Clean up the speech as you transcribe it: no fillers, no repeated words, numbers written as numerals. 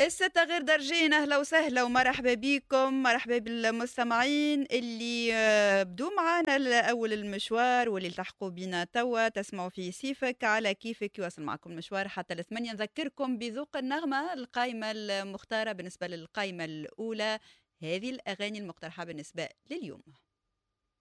الستة غير درجين، أهلا وسهلا ومرحبا بكم، مرحبا بالمستمعين اللي بدوا معانا لأول المشوار واللي التحقوا بنا توا تسمعوا في سيفك على كيفك يواصل معكم المشوار حتى الثمانية. نذكركم بذوق النغمة، القائمة المختارة بالنسبة للقائمة الأولى، هذه الأغاني المقترحة بالنسبة لليوم.